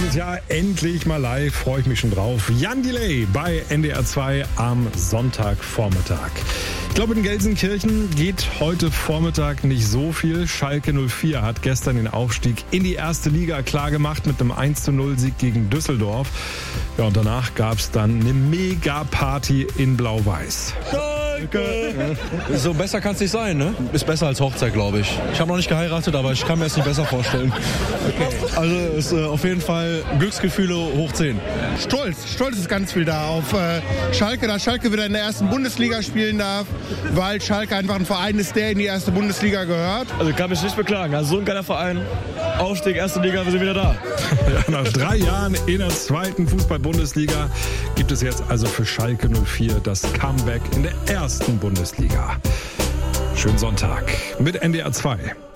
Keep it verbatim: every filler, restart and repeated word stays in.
dieses Jahr endlich mal live, freue ich mich schon drauf. Jan Delay bei N D R zwei am Sonntagvormittag. Ich glaube, in Gelsenkirchen geht heute Vormittag nicht so viel. Schalke null vier hat gestern den Aufstieg in die erste Liga klargemacht mit einem eins zu null Sieg gegen Düsseldorf. Ja, und danach gab es dann eine Mega-Party in Blau-Weiß. So besser kann es nicht sein, ne? Ist besser als Hochzeit, glaube ich. Ich habe noch nicht geheiratet, aber ich kann mir es nicht besser vorstellen. Okay. Also ist äh, auf jeden Fall Glücksgefühle hoch zehn. Stolz, Stolz ist ganz viel da auf äh, Schalke, dass Schalke wieder in der ersten Bundesliga spielen darf, weil Schalke einfach ein Verein ist, der in die erste Bundesliga gehört. Also ich kann mich nicht beklagen. Also so ein geiler Verein. Aufstieg, erste Liga, wir sind wieder da. Ja, nach drei Jahren in der zweiten Fußball-Bundesliga gibt es jetzt also für Schalke null vier das Comeback in der ersten Bundesliga. Schönen Sonntag mit N D R zwei.